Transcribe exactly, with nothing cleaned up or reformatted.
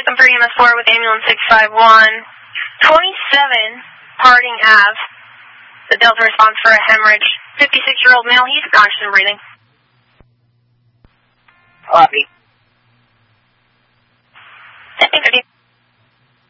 I'm for E M S four with ambulance six five one. twenty-seven Harding Ave. The Delta response for a hemorrhage. fifty-six-year-old male, he's conscious and breathing. Copy. fifty fifty.